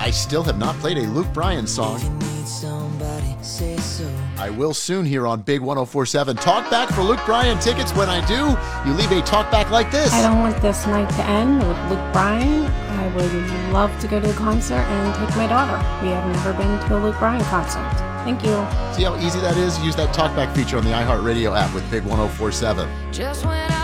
I still have not played a Luke Bryan song. I will soon here on Big 104.7. Talkback for Luke Bryan tickets. When I do, you leave a talkback like this. I don't want this night to end with Luke Bryan. I would love to go to the concert and take my daughter. We have never been to a Luke Bryan concert. Thank you. See how easy that is? Use that talkback feature on the iHeartRadio app with Big 104.7.